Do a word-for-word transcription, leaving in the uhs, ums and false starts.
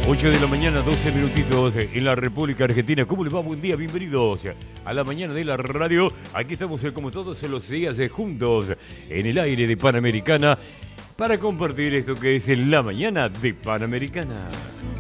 ocho de la mañana, doce minutitos en la República Argentina. ¿Cómo les va? Buen día, bienvenidos a la mañana de la radio. Aquí estamos como todos los días juntos en el aire de Panamericana para compartir esto que es en la mañana de Panamericana.